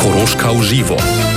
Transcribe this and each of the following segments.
Koroschkau Żywo.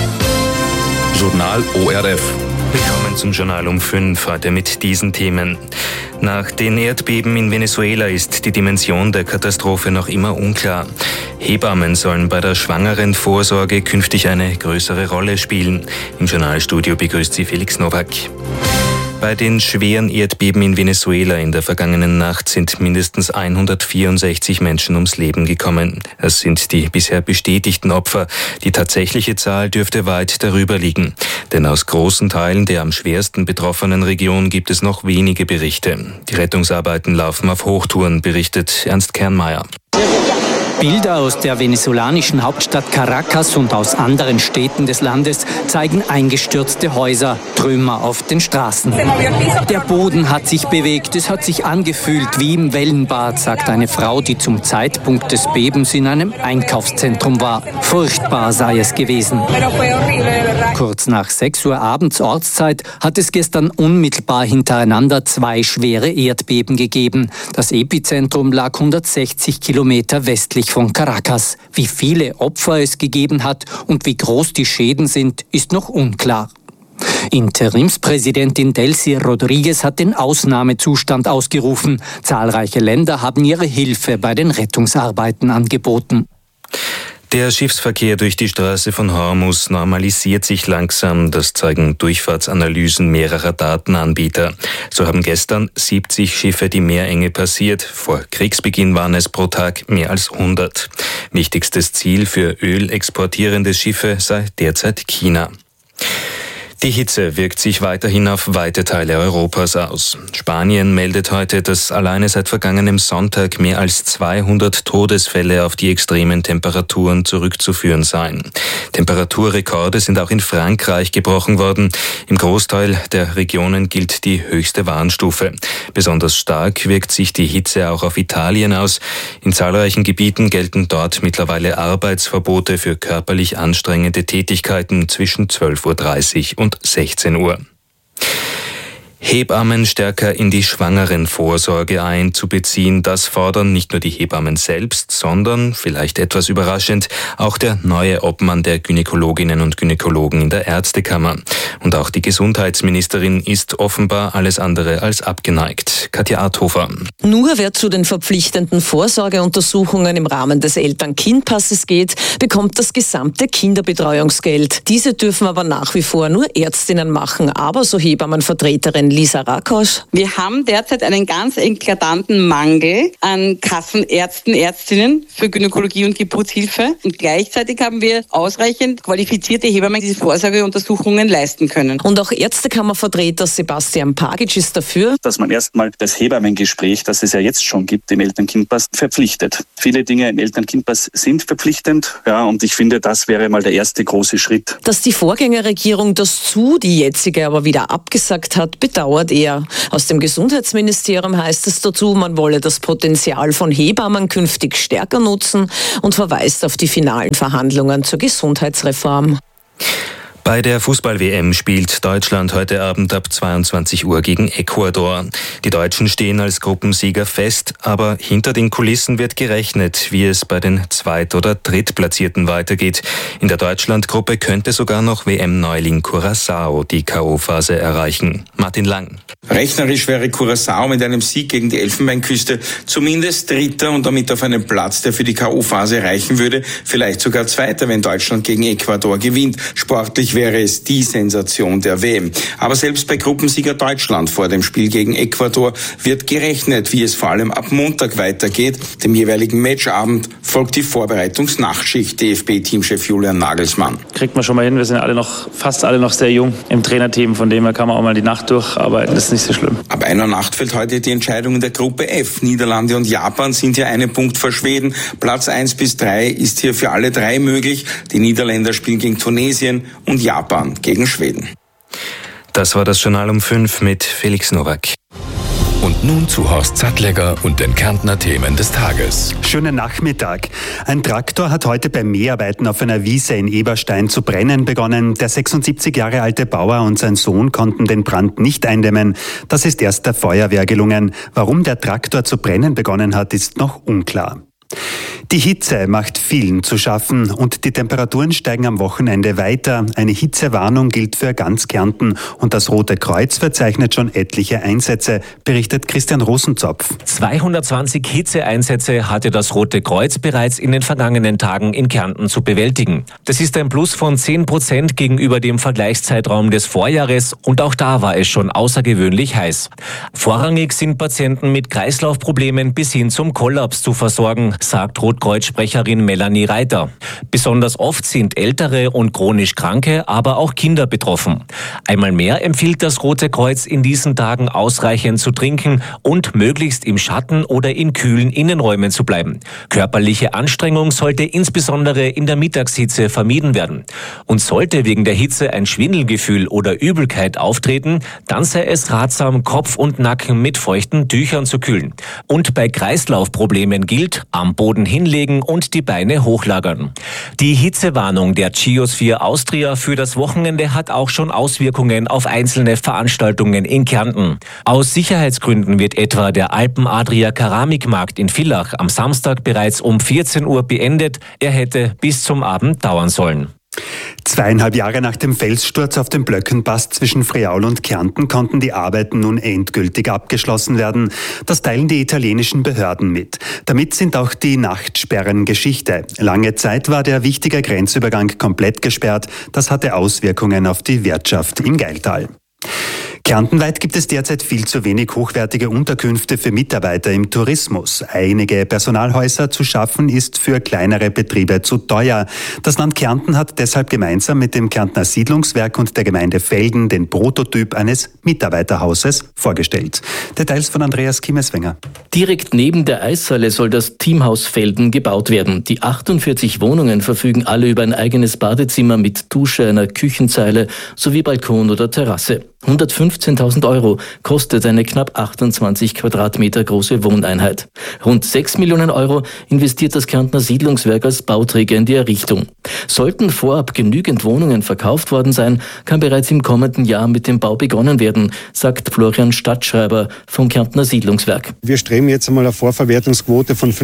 Journal ORF. Willkommen zum Journal um 5, heute mit diesen Themen. Nach den Erdbeben in Venezuela ist die Dimension der Katastrophe noch immer unklar. Hebammen sollen bei der schwangeren Vorsorge künftig eine größere Rolle spielen. Im Journalstudio begrüßt sie Felix Nowak. Bei den schweren Erdbeben in Venezuela in der vergangenen Nacht sind mindestens 164 Menschen ums Leben gekommen. Es sind die bisher bestätigten Opfer. Die tatsächliche Zahl dürfte weit darüber liegen. Denn aus großen Teilen der am schwersten betroffenen Region gibt es noch wenige Berichte. Die Rettungsarbeiten laufen auf Hochtouren, berichtet Ernst Kernmeier. Bilder aus der venezolanischen Hauptstadt Caracas und aus anderen Städten des Landes zeigen eingestürzte Häuser, Trümmer auf den Straßen. Der Boden hat sich bewegt, es hat sich angefühlt wie im Wellenbad, sagt eine Frau, die zum Zeitpunkt des Bebens in einem Einkaufszentrum war. Furchtbar sei es gewesen. Kurz nach 6 Uhr abends Ortszeit hat es gestern unmittelbar hintereinander 2 schwere Erdbeben gegeben. Das Epizentrum lag 160 Kilometer westlich von Caracas. Wie viele Opfer es gegeben hat und wie groß die Schäden sind, ist noch unklar. Interimspräsidentin Delcy Rodriguez hat den Ausnahmezustand ausgerufen. Zahlreiche Länder haben ihre Hilfe bei den Rettungsarbeiten angeboten. Der Schiffsverkehr durch die Straße von Hormuz normalisiert sich langsam. Das zeigen Durchfahrtsanalysen mehrerer Datenanbieter. So haben gestern 70 Schiffe die Meerenge passiert. Vor Kriegsbeginn waren es pro Tag mehr als 100. Wichtigstes Ziel für ölexportierende Schiffe sei derzeit China. Die Hitze wirkt sich weiterhin auf weite Teile Europas aus. Spanien meldet heute, dass alleine seit vergangenem Sonntag mehr als 200 Todesfälle auf die extremen Temperaturen zurückzuführen seien. Temperaturrekorde sind auch in Frankreich gebrochen worden. Im Großteil der Regionen gilt die höchste Warnstufe. Besonders stark wirkt sich die Hitze auch auf Italien aus. In zahlreichen Gebieten gelten dort mittlerweile Arbeitsverbote für körperlich anstrengende Tätigkeiten zwischen 12.30 Uhr und 16 Uhr. Hebammen stärker in die Schwangerenvorsorge einzubeziehen, das fordern nicht nur die Hebammen selbst, sondern, vielleicht etwas überraschend, auch der neue Obmann der Gynäkologinnen und Gynäkologen in der Ärztekammer. Und auch die Gesundheitsministerin ist offenbar alles andere als abgeneigt. Katja Arthofer. Nur wer zu den verpflichtenden Vorsorgeuntersuchungen im Rahmen des Eltern-Kind-Passes geht, bekommt das gesamte Kinderbetreuungsgeld. Diese dürfen aber nach wie vor nur Ärztinnen machen, aber so Hebammenvertreterin Lisa Rakosch. Wir haben derzeit einen ganz eklatanten Mangel an Kassenärzten, Ärztinnen für Gynäkologie und Geburtshilfe. Und gleichzeitig haben wir ausreichend qualifizierte Hebammen, die diese Vorsorgeuntersuchungen leisten können. Und auch Ärztekammervertreter Sebastian Pagic ist dafür, dass man erstmal das Hebammengespräch, das es ja jetzt schon gibt im Eltern-Kind-Pass, verpflichtet. Viele Dinge im Eltern-Kind-Pass sind verpflichtend, und ich finde, das wäre mal der erste große Schritt. Dass die Vorgängerregierung das die jetzige aber wieder abgesagt hat, bedauert er. Aus dem Gesundheitsministerium heißt es dazu, man wolle das Potenzial von Hebammen künftig stärker nutzen und verweist auf die finalen Verhandlungen zur Gesundheitsreform. Bei der Fußball-WM spielt Deutschland heute Abend ab 22 Uhr gegen Ecuador. Die Deutschen stehen als Gruppensieger fest, aber hinter den Kulissen wird gerechnet, wie es bei den Zweit- oder Drittplatzierten weitergeht. In der Deutschland-Gruppe könnte sogar noch WM-Neuling Curaçao die K.O.-Phase erreichen. Martin Lang. Rechnerisch wäre Curaçao mit einem Sieg gegen die Elfenbeinküste zumindest Dritter und damit auf einem Platz, der für die K.O.-Phase reichen würde, vielleicht sogar Zweiter, wenn Deutschland gegen Ecuador gewinnt. Sportlich wäre es die Sensation der WM. Aber selbst bei Gruppensieger Deutschland vor dem Spiel gegen Ecuador wird gerechnet, wie es vor allem ab Montag weitergeht. Dem jeweiligen Matchabend folgt die Vorbereitungsnachtschicht, DFB-Teamchef Julian Nagelsmann. Kriegt man schon mal hin, wir sind fast alle noch sehr jung im Trainerteam, von dem her kann man auch mal die Nacht durcharbeiten, das ist nicht so schlimm. Ab einer Nacht fällt heute die Entscheidung in der Gruppe F. Niederlande und Japan sind hier einen Punkt vor Schweden. Platz 1 bis 3 ist hier für alle 3 möglich. Die Niederländer spielen gegen Tunesien und Japan gegen Schweden. Das war das Journal um 5 mit Felix Nowak. Und nun zu Horst Sattlegger und den Kärntner Themen des Tages. Schönen Nachmittag. Ein Traktor hat heute bei Mäharbeiten auf einer Wiese in Eberstein zu brennen begonnen. Der 76 Jahre alte Bauer und sein Sohn konnten den Brand nicht eindämmen. Das ist erst der Feuerwehr gelungen. Warum der Traktor zu brennen begonnen hat, ist noch unklar. Die Hitze macht vielen zu schaffen und die Temperaturen steigen am Wochenende weiter. Eine Hitzewarnung gilt für ganz Kärnten und das Rote Kreuz verzeichnet schon etliche Einsätze, berichtet Christian Rosenzopf. 220 Hitzeeinsätze hatte das Rote Kreuz bereits in den vergangenen Tagen in Kärnten zu bewältigen. Das ist ein Plus von 10% gegenüber dem Vergleichszeitraum des Vorjahres und auch da war es schon außergewöhnlich heiß. Vorrangig sind Patienten mit Kreislaufproblemen bis hin zum Kollaps zu versorgen, sagt Rotkreuz-Sprecherin Melanie Reiter. Besonders oft sind ältere und chronisch Kranke, aber auch Kinder betroffen. Einmal mehr empfiehlt das Rote Kreuz in diesen Tagen ausreichend zu trinken und möglichst im Schatten oder in kühlen Innenräumen zu bleiben. Körperliche Anstrengung sollte insbesondere in der Mittagshitze vermieden werden. Und sollte wegen der Hitze ein Schwindelgefühl oder Übelkeit auftreten, dann sei es ratsam, Kopf und Nacken mit feuchten Tüchern zu kühlen. Und bei Kreislaufproblemen gilt, am Boden hinlegen und die Beine hochlagern. Die Hitzewarnung der Chiosphere Austria für das Wochenende hat auch schon Auswirkungen auf einzelne Veranstaltungen in Kärnten. Aus Sicherheitsgründen wird etwa der Alpen-Adria Keramikmarkt in Villach am Samstag bereits um 14 Uhr beendet. Er hätte bis zum Abend dauern sollen. 2,5 Jahre nach dem Felssturz auf dem Blöckenpass zwischen Friaul und Kärnten konnten die Arbeiten nun endgültig abgeschlossen werden. Das teilen die italienischen Behörden mit. Damit sind auch die Nachtsperren Geschichte. Lange Zeit war der wichtige Grenzübergang komplett gesperrt. Das hatte Auswirkungen auf die Wirtschaft im Gailtal. Kärntenweit gibt es derzeit viel zu wenig hochwertige Unterkünfte für Mitarbeiter im Tourismus. Einige Personalhäuser zu schaffen ist für kleinere Betriebe zu teuer. Das Land Kärnten hat deshalb gemeinsam mit dem Kärntner Siedlungswerk und der Gemeinde Velden den Prototyp eines Mitarbeiterhauses vorgestellt. Details von Andreas Kiemeswenger. Direkt neben der Eishalle soll das Teamhaus Velden gebaut werden. Die 48 Wohnungen verfügen alle über ein eigenes Badezimmer mit Dusche, einer Küchenzeile sowie Balkon oder Terrasse. 115.000 € kostet eine knapp 28 Quadratmeter große Wohneinheit. Rund 6 Millionen € investiert das Kärntner Siedlungswerk als Bauträger in die Errichtung. Sollten vorab genügend Wohnungen verkauft worden sein, kann bereits im kommenden Jahr mit dem Bau begonnen werden, sagt Florian Stadtschreiber vom Kärntner Siedlungswerk. Wir streben jetzt einmal eine Vorverwertungsquote von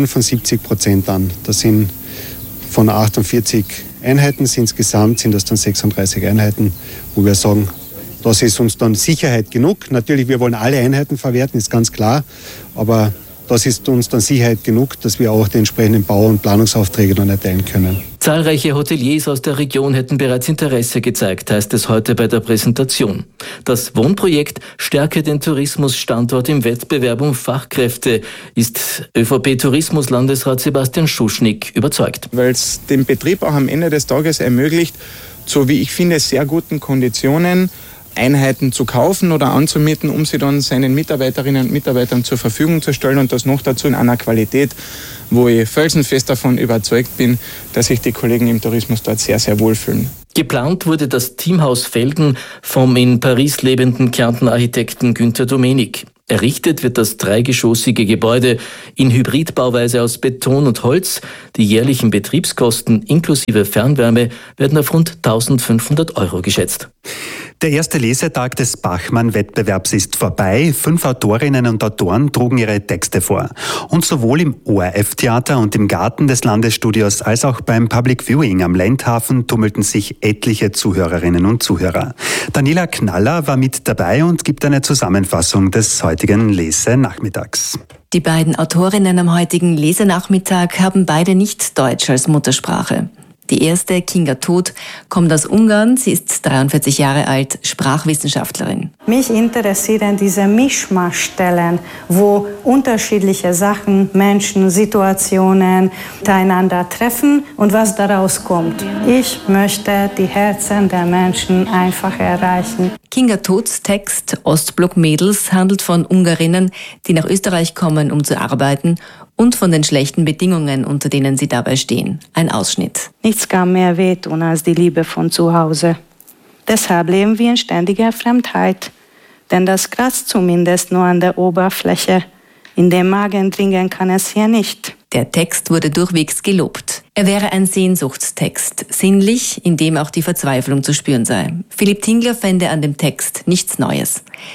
75% an. Das sind von 48 Einheiten insgesamt sind das dann 36 Einheiten, wo wir sagen, das ist uns dann Sicherheit genug. Natürlich, wir wollen alle Einheiten verwerten, ist ganz klar. Aber das ist uns dann Sicherheit genug, dass wir auch die entsprechenden Bau- und Planungsaufträge dann erteilen können. Zahlreiche Hoteliers aus der Region hätten bereits Interesse gezeigt, heißt es heute bei der Präsentation. Das Wohnprojekt stärke den Tourismusstandort im Wettbewerb um Fachkräfte, ist ÖVP-Tourismuslandesrat Sebastian Schuschnigg überzeugt. Weil es den Betrieb auch am Ende des Tages ermöglicht, zu, wie ich finde, sehr guten Konditionen Einheiten zu kaufen oder anzumieten, um sie dann seinen Mitarbeiterinnen und Mitarbeitern zur Verfügung zu stellen und das noch dazu in einer Qualität, wo ich felsenfest davon überzeugt bin, dass sich die Kollegen im Tourismus dort sehr, sehr wohlfühlen. Geplant wurde das Teamhaus Velden vom in Paris lebenden Kärntner Architekten Günther Domenik. Errichtet wird das dreigeschossige Gebäude in Hybridbauweise aus Beton und Holz. Die jährlichen Betriebskosten inklusive Fernwärme werden auf rund 1.500 € geschätzt. Der erste Lesetag des Bachmann-Wettbewerbs ist vorbei. 5 Autorinnen und Autoren trugen ihre Texte vor. Und sowohl im ORF-Theater und im Garten des Landesstudios als auch beim Public Viewing am Lendhafen tummelten sich etliche Zuhörerinnen und Zuhörer. Daniela Knaller war mit dabei und gibt eine Zusammenfassung des heutigen Lesenachmittags. Die beiden Autorinnen am heutigen Lesenachmittag haben beide nicht Deutsch als Muttersprache. Die erste, Kinga Tóth, kommt aus Ungarn. Sie ist 43 Jahre alt, Sprachwissenschaftlerin. Mich interessieren diese Mischmaschstellen, wo unterschiedliche Sachen, Menschen, Situationen miteinander treffen und was daraus kommt. Ich möchte die Herzen der Menschen einfach erreichen. Kinga Tóths Text Ostblock-Mädels handelt von Ungarinnen, die nach Österreich kommen, um zu arbeiten, und von den schlechten Bedingungen, unter denen sie dabei stehen. Ein Ausschnitt. Nichts kann mehr wehtun als die Liebe von zu Hause. Deshalb leben wir in ständiger Fremdheit. Denn das kratzt zumindest nur an der Oberfläche. In den Magen dringen kann es hier nicht. Der Text wurde durchwegs gelobt. Er wäre ein Sehnsuchtstext, sinnlich, in dem auch die Verzweiflung zu spüren sei. Philipp Tingler fände an dem Text nichts Neues.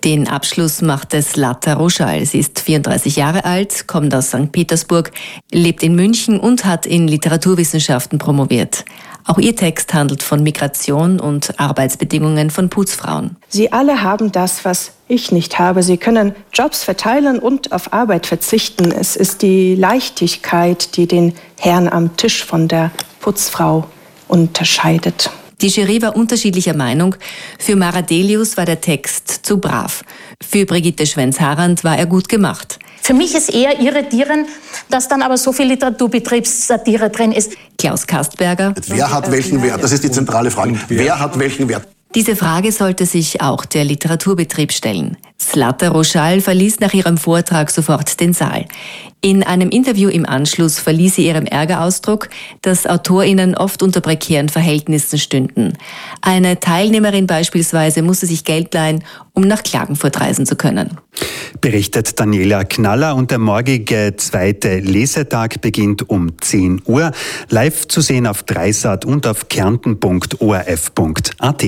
Den Abschluss machte Zlata Roschal. Sie ist 34 Jahre alt, kommt aus St. Petersburg, lebt in München und hat in Literaturwissenschaften promoviert. Auch ihr Text handelt von Migration und Arbeitsbedingungen von Putzfrauen. Sie alle haben das, was ich nicht habe. Sie können Jobs verteilen und auf Arbeit verzichten. Es ist die Leichtigkeit, die den Herrn am Tisch von der Putzfrau unterscheidet. Die Jury war unterschiedlicher Meinung. Für Mara Delius war der Text zu brav. Für Brigitte Schwenz-Harand war er gut gemacht. Für mich ist eher irritierend, dass dann aber so viel Literaturbetriebssatire drin ist. Klaus Kastberger. Wer hat welchen Wert? Das ist die zentrale Frage. Wer hat welchen Wert? Diese Frage sollte sich auch der Literaturbetrieb stellen. Zlata Roschal verließ nach ihrem Vortrag sofort den Saal. In einem Interview im Anschluss verlieh sie ihrem Ärger Ausdruck, dass AutorInnen oft unter prekären Verhältnissen stünden. Eine Teilnehmerin beispielsweise musste sich Geld leihen, um nach Klagenfurt reisen zu können. Berichtet Daniela Knaller, und der morgige zweite Lesetag beginnt um 10 Uhr. Live zu sehen auf Dreisat und auf kärnten.orf.at.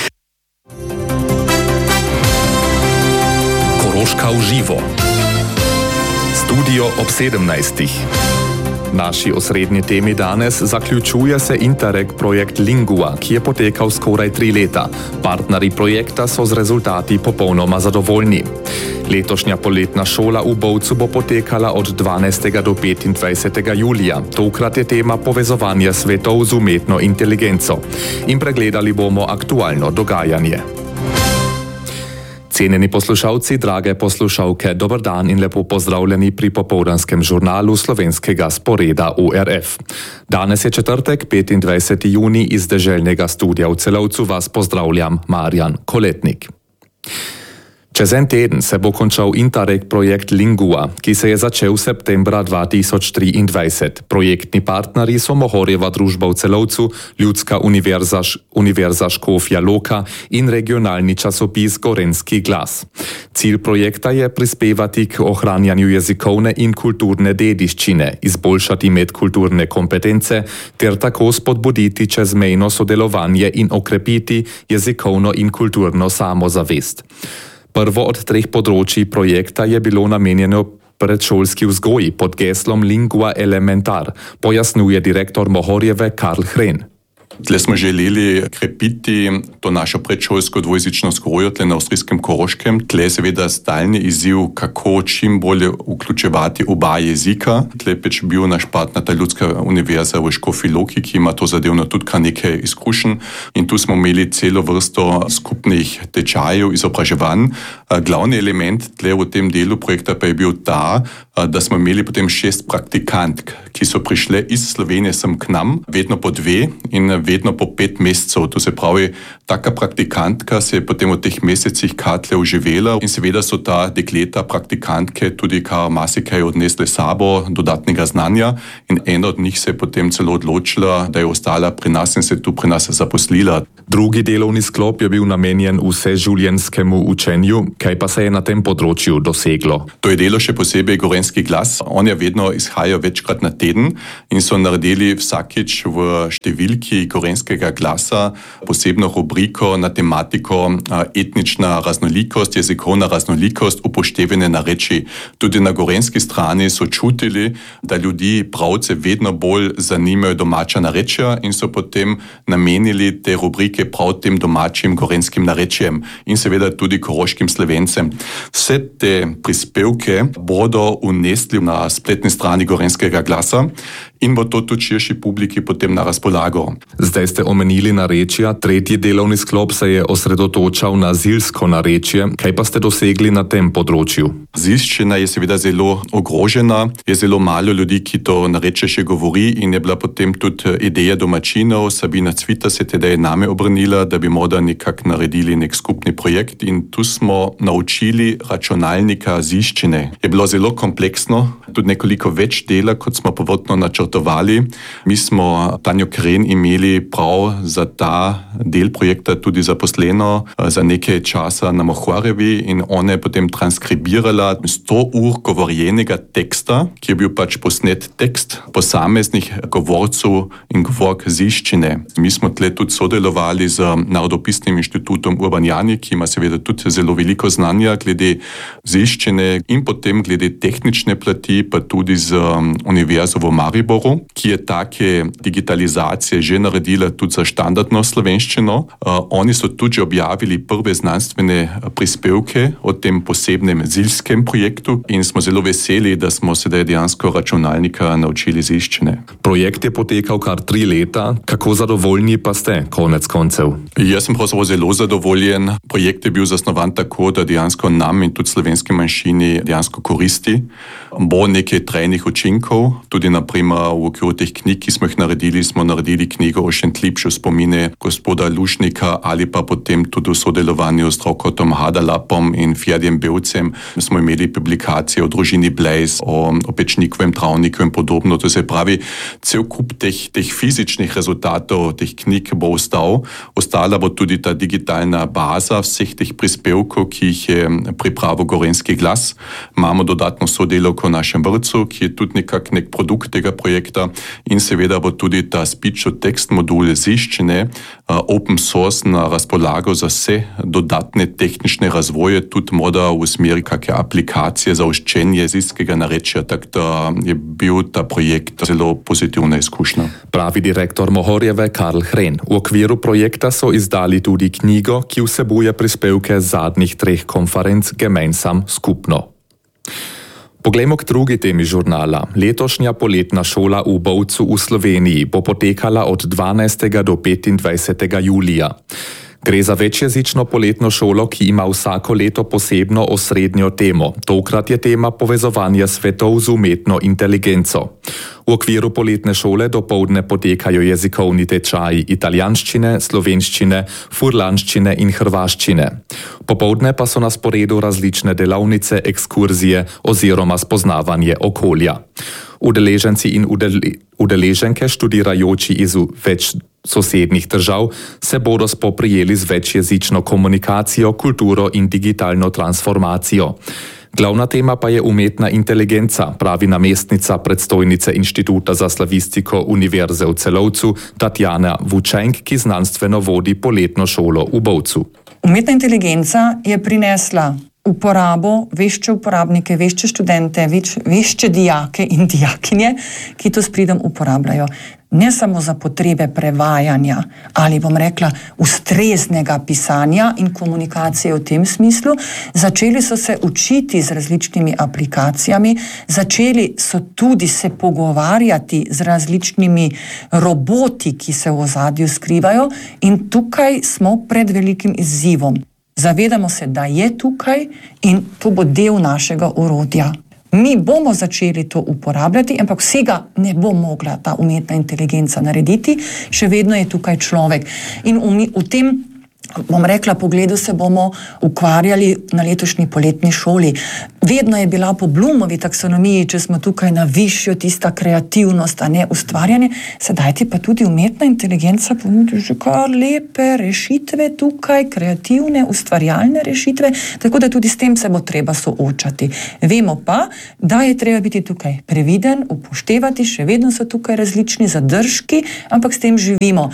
Koroška uživo. Studio ob 17. Naši osrednji temi danes zaključuje se Interreg projekt Lingua, ki je potekal skoraj 3 leta. Partnerji projekta so z rezultati popolnoma zadovoljni. Letošnja poletna šola v Bovcu bo potekala od 12. do 25. julija. Tokrat je tema povezovanje svetov z umetno inteligenco. In pregledali bomo aktualno dogajanje. Cenjeni poslušalci, drage poslušalke, dober dan in lepo pozdravljeni pri popoldanskem žurnalu slovenskega sporeda ORF. Danes je četrtek, 25. junij, iz deželnega studia v Celovcu vas pozdravljam, Marjan Koletnik. Čez en teden se bo končal Interreg projekt Lingua, ki se je začel septembra 2023. Projektni partnerji so Mohorjeva družba v Celovcu, Ljudska univerza Škofja Loka in regionalni časopis Gorenjski glas. Cilj projekta je prispevati k ohranjanju jezikovne in kulturne dediščine, izboljšati medkulturne kompetence ter tako spodbuditi čezmejno sodelovanje in okrepiti jezikovno in kulturno samozavest. Prvo od 3 področji projekta je bilo namenjeno predšolski vzgoji pod geslom Lingua Elementar, pojasnjuje direktor Mohorjeve Karl Hren. Tle smo želeli krepiti to našo predšolsko dvojezično vzgojo tle na avstrijskem Koroškem. Tle je seveda stalni izziv, kako čim bolje vključevati oba jezika. Tle je pač bil naš partner ta Ljudska univerza v Škofji Loki, ki ima to zadevno tudi kar nekaj izkušenj. In tu smo imeli celo vrsto skupnih tečajev, izobraževanj. Glavni element tle v tem delu projekta pa je bil ta, da smo imeli potem 6 praktikantk, ki so prišle iz Slovenije sem k nam, vedno po 2 in vedno po 5 mesecev. To se pravi, taka praktikantka se je potem v teh mesecih katle uživela in seveda so ta dekleta praktikantke tudi kar marsikaj odnesle sabo dodatnega znanja in ena od njih se je potem celo odločila, da je ostala pri nas in se tu pri nas zaposlila. Drugi delovni sklop je bil namenjen vseživljenjskemu učenju. Kaj pa se je na tem področju doseglo? To je delo še posebej Gorenjski glas. On je vedno izhajal večkrat na teden in so naredili vsakič v številki Gorenjskega glasa posebno rubriko na tematiko etnična raznolikost, jezikovna raznolikost, upoštevane narečij. Tudi na gorenjski strani so čutili, da ljudi pravce vedno bolj zanimajo domača narečja in so potem namenili te rubrike prav tem domačim gorenjskim narečjem in seveda tudi koroškim Slovencem. Vse te prispevke bodo unesli na spletni strani Gorenjskega glasa in bo to tudi širši publiki potem na razpolago. Zdaj ste omenili narečja, tretji delovni sklop se je osredotočal na zilsko narečje. Kaj pa ste dosegli na tem področju? Zilščina je seveda zelo ogrožena, je zelo malo ljudi, ki to narečje še govori in je bila potem tudi ideja domačinov, Sabina Cvita se teda je name obrnila, da bi morda nekako naredili nek skupni projekt in tu smo naučili računalnika zilščine. Je bilo zelo kompleksno, tudi nekoliko več dela, kot smo prvotno načrtovali. načrtovali. Mi smo Tanjo Kren imeli prav za ta del projekta tudi zaposleno za nekaj časa na Mohorjevi in ona je potem transkribirala 100 ur govorjenega teksta, ki je bil pač posnet tekst posameznih govorcev in govork z iščine. Mi smo tle tudi sodelovali z Narodopisnim inštitutom Urban Janik, ki ima seveda tudi zelo veliko znanja glede ziščine in potem glede tehnične plati, pa tudi z Univerzo v Mariboru, ki je take digitalizacije že naredila tudi za štandardno slovenščino. Oni so tudi objavili prve znanstvene prispevke o tem posebnem zilskem projektu in smo zelo veseli, da smo sedaj dejansko računalnika naučili ziščine. Projekt je potekal kar 3 leta. Kako zadovoljni pa ste konec koncev? Jaz sem pravzaprav zelo zadovoljen. Projekt je bil zasnovan tako, da dejansko nam in tudi slovenski manjšini dejansko koristi. Bo nekaj trajnih učinkov, tudi naprimer v okviru teh knjig, ki smo jih naredili, smo naredili knjigo o Šentlipšu, spomine gospoda Lušnika ali pa potem tudi v sodelovanju s Rokotom Hadalapom in Fjadjem Belcem smo imeli publikacije o družini Blaze, o Pečnikovem travniku in podobno. To se pravi, cel kup teh fizičnih rezultatov, teh knjig bo ostal. Ostala bo tudi ta digitalna baza vseh teh prispevkov, ki jih je pripravil Gorenjski glas. Imamo dodatno sodelavko v našem vrtcu, ki je tudi nek produkt tega projekta in seveda bo tudi ta speech-to-text modul ziščine open source na razpolago za vse dodatne tehnične razvoje, tudi morda v smeri kakšne aplikacije za učenje jezikskega narečja, tako da je bil ta projekt zelo pozitivna izkušnja. Pravi direktor Mohorjeve Karl Hren. V okviru projekta so izdali tudi knjigo, ki vsebuje prispevke zadnjih 3 konferenc Gemeinsam skupno. Poglejmo k drugi temi žurnala. Letošnja poletna šola v Bovcu v Sloveniji bo potekala od 12. do 25. julija. Gre za večjezično poletno šolo, ki ima vsako leto posebno osrednjo temo. Tokrat je tema povezovanja svetov z umetno inteligenco. V okviru poletne šole dopoldne potekajo jezikovni tečaji italijanščine, slovenščine, furlanščine in hrvaščine. Popoldne pa so na sporedu različne delavnice, ekskurzije oziroma spoznavanje okolja. Udeleženci in udeleženke študirajoči iz več sosednjih držav se bodo spoprijeli z večjezično komunikacijo, kulturo in digitalno transformacijo. Glavna tema pa je umetna inteligenca, pravi namestnica predstojnice Inštituta za slavistiko Univerze v Celovcu Tatjana Vučenk, ki znanstveno vodi poletno šolo v Bovcu. Umetna inteligenca je prinesla uporabo, vešče uporabnike, vešče študente, vešče dijake in dijakinje, ki to s pridom uporabljajo. Ne samo za potrebe prevajanja ali, bom rekla, ustreznega pisanja in komunikacije v tem smislu. Začeli so se učiti z različnimi aplikacijami, začeli so tudi se pogovarjati z različnimi roboti, ki se v ozadju skrivajo, in tukaj smo pred velikim izzivom. Zavedamo se, da je tukaj in to bo del našega orodja. Mi bomo začeli to uporabljati, ampak vsega ne bo mogla ta umetna inteligenca narediti, še vedno je tukaj človek. In v tem, bom rekla, pogledu se bomo ukvarjali na letošnji poletni šoli. Vedno je bila po Bloomovi taksonomiji, če smo tukaj na višjo, tista kreativnost, a ne ustvarjanje, sedaj ti pa tudi umetna inteligenca ponudi že kar lepe rešitve tukaj, kreativne, ustvarjalne rešitve, tako da tudi s tem se bo treba soočati. Vemo pa, da je treba biti tukaj previden, upoštevati, še vedno so tukaj različni zadržki, ampak s tem živimo.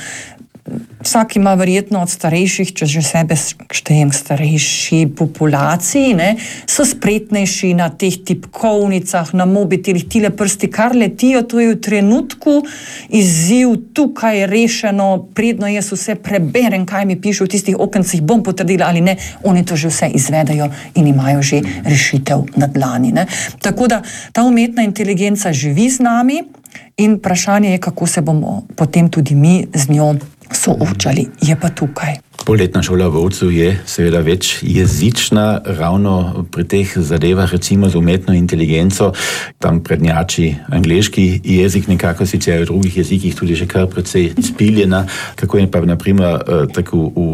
Vsak ima verjetno od starejših, če že sebe štejem starejši populaciji, so spretnejši na teh tipkovnicah, na mobitelih, tile prsti kar letijo, to je v trenutku izziv, tukaj rešeno, predno jaz vse preberem, kaj mi piše v tistih okencih, bom potrdila ali ne, oni to že vse izvedajo in imajo že rešitev na dlani. Tako da ta umetna inteligenca živi z nami in vprašanje je, kako se bomo potem tudi mi z njo soočali, je pa tukaj. Poletna šola v Bovcu je seveda več jezična, ravno pri teh zadevah, recimo z umetno inteligenco, tam prednjači angleški jezik, nekako sicer v drugih jezikih tudi že kar precej izpiljena, kako je pa naprimer tako v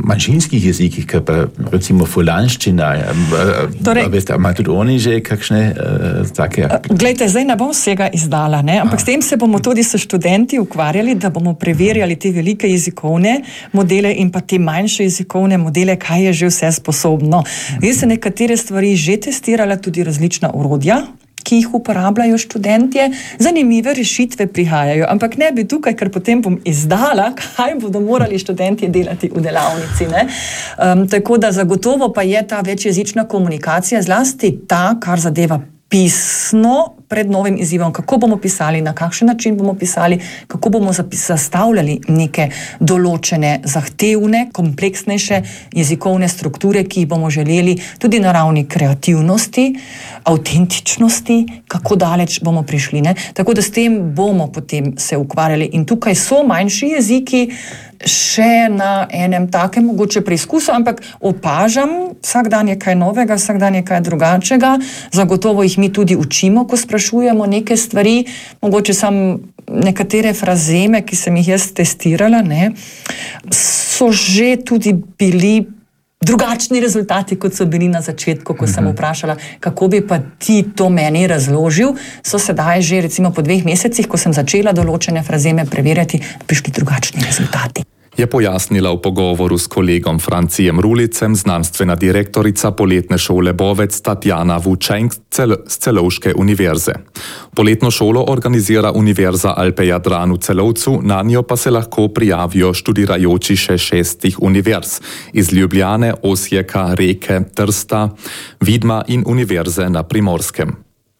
manjšinskih jezikih, kot pa recimo fulanščina, veste, ima tudi oni že kakšne take... Glejte, zdaj ne bom vsega izdala, ne? Ampak s tem se bomo tudi s študenti ukvarjali, da bomo preverjali te velike jezikovne modele in pa te manjše jezikovne modele, kaj je že vse sposobno. Jaz sem nekatere stvari že testirala, tudi različna orodja, ki jih uporabljajo študentje. Zanimive rešitve prihajajo, ampak ne bi tukaj, ker potem bom izdala, kaj bodo morali študentje delati v delavnici. Ne? Tako da zagotovo pa je ta večjezična komunikacija zlasti ta, kar zadeva pisno pred novim izzivom, kako bomo pisali, na kakšen način bomo pisali, kako bomo zastavljali neke določene zahtevne, kompleksnejše jezikovne strukture, ki jih bomo želeli tudi na ravni kreativnosti, avtentičnosti, kako daleč bomo prišli. Ne? Tako da s tem bomo potem se ukvarjali. In tukaj so manjši jeziki še na enem takem mogoče preizkusu, ampak opažam, vsak dan je kaj novega, vsak dan je kaj drugačnega, zagotovo jih mi tudi učimo, ko sprašujemo neke stvari, mogoče sam nekatere frazeme, ki sem jih jaz testirala, ne, so že tudi bili drugačni rezultati, kot so bili na začetku, ko sem vprašala, kako bi pa ti to meni razložil, so sedaj že recimo po 2 mesecih, ko sem začela določene frazeme preverjati, prišli drugačni rezultati. Je pojasnila v pogovoru s kolegom Francijem Rulicem znanstvena direktorica Poletne šole Bovec Tatjana Vučenk z Celovške univerze. Poletno šolo organizira Univerza Alpe Jadran v Celovcu, na njo pa se lahko prijavijo študirajoči še 6 univerz iz Ljubljane, Osijeka, Reke, Trsta, Vidma in Univerze na Primorskem.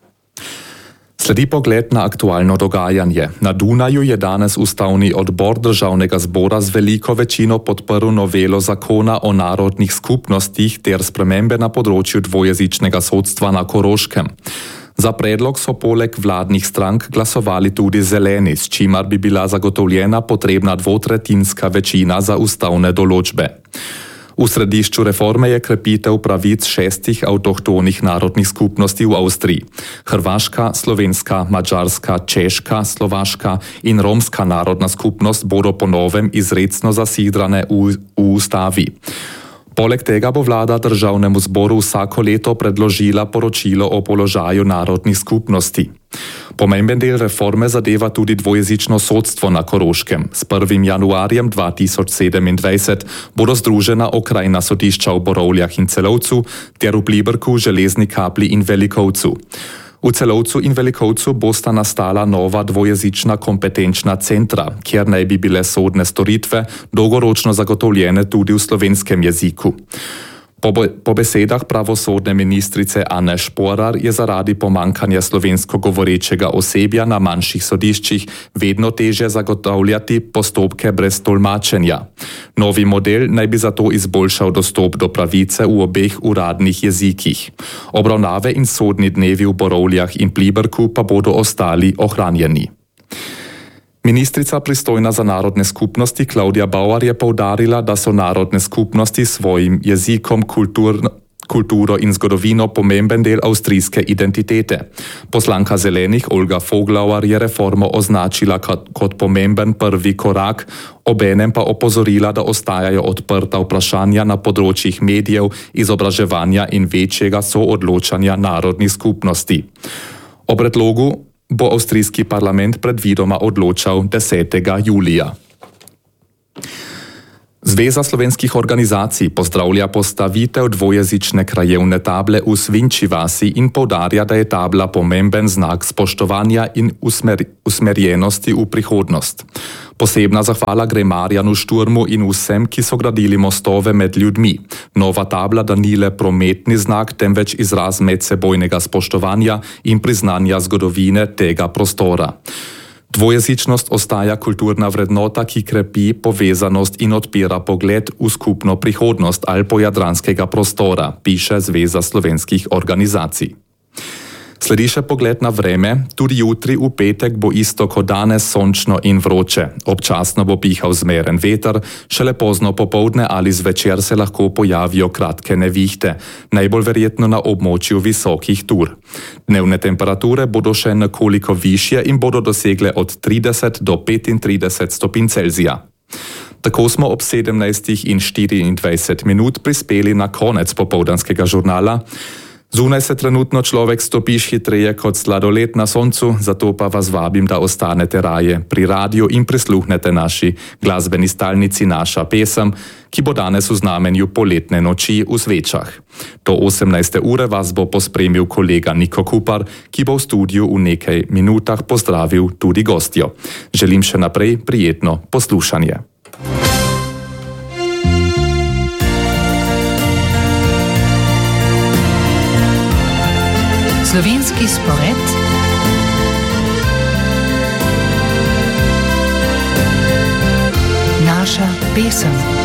Sledi pogled na aktualno dogajanje. Na Dunaju je danes ustavni odbor Državnega zbora z veliko večino podprl novelo zakona o narodnih skupnostih ter spremembe na področju dvojezičnega sodstva na Koroškem. Za predlog so poleg vladnih strank glasovali tudi zeleni, s čimer bi bila zagotovljena potrebna 2/3 večina za ustavne določbe. V središču reforme je krepitev pravic 6 avtohtonih narodnih skupnosti v Avstriji. Hrvaška, slovenska, madžarska, češka, slovaška in romska narodna skupnost bodo po novem izrecno zasidrane v ustavi. Poleg tega bo vlada Državnemu zboru vsako leto predložila poročilo o položaju narodnih skupnosti. Pomemben del reforme zadeva tudi dvojezično sodstvo na Koroškem. S 1. januarjem 2027 bodo združena okrajna sodišča v Borovljah in Celovcu ter v Pliberku, Železni Kapli in Velikovcu. V Celovcu in Velikovcu bosta nastala nova dvojezična kompetenčna centra, kjer naj bi bile sodne storitve dolgoročno zagotovljene tudi v slovenskem jeziku. Po besedah pravosodne ministrice Ane Šporar je zaradi pomankanja slovensko govorečega osebja na manjših sodiščih vedno težje zagotavljati postopke brez tolmačenja. Novi model naj bi zato izboljšal dostop do pravice v obeh uradnih jezikih. Obravnave in sodni dnevi v Borovljah in Pliberku pa bodo ostali ohranjeni. Ministrica pristojna za narodne skupnosti Klaudija Bauer je poudarila, da so narodne skupnosti svojim jezikom, kulturo in zgodovino pomemben del avstrijske identitete. Poslanka zelenih Olga Voglauer je reformo označila kot pomemben prvi korak, obenem pa opozorila, da ostajajo odprta vprašanja na področjih medijev, izobraževanja in večjega soodločanja narodnih skupnosti. O predlogu bo avstrijski parlament predvidoma odločal 10. julija. Zveza slovenskih organizacij pozdravlja postavitev dvojezične krajevne table v Svinči vasi in poudarja, da je tabla pomemben znak spoštovanja in usmerjenosti v prihodnost. Posebna zahvala gre Marjanu Šturmu in vsem, ki so gradili mostove med ljudmi. Nova tabla da ni le prometni znak, temveč izraz medsebojnega spoštovanja in priznanja zgodovine tega prostora. Dvojezičnost ostaja kulturna vrednota, ki krepi povezanost in odpira pogled v skupno prihodnost alpojadranskega prostora, piše Zveza slovenskih organizacij. Sledi še pogled na vreme. Tudi jutri v petek bo isto kot danes sončno in vroče. Občasno bo pihal zmeren veter, šele pozno popoldne ali zvečer se lahko pojavijo kratke nevihte, najbolj verjetno na območju visokih tur. Dnevne temperature bodo še nekoliko višje in bodo dosegle od 30 do 35 stopinj Celzija. Tako smo ob 17:24 minut prispeli na konec popoldanskega žurnala. Zunaj se trenutno človek stopiš hitreje kot sladoled na soncu, zato pa vas vabim, da ostanete raje pri radiju in prisluhnete naši glasbeni stalnici Naša pesem, ki bo danes v znamenju poletne noči v Svečah. Do 18. ure vas bo pospremil kolega Niko Kupar, ki bo v studiu v nekaj minutah pozdravil tudi gostjo. Želim še naprej prijetno poslušanje. Slovenski spored. Naša pesem.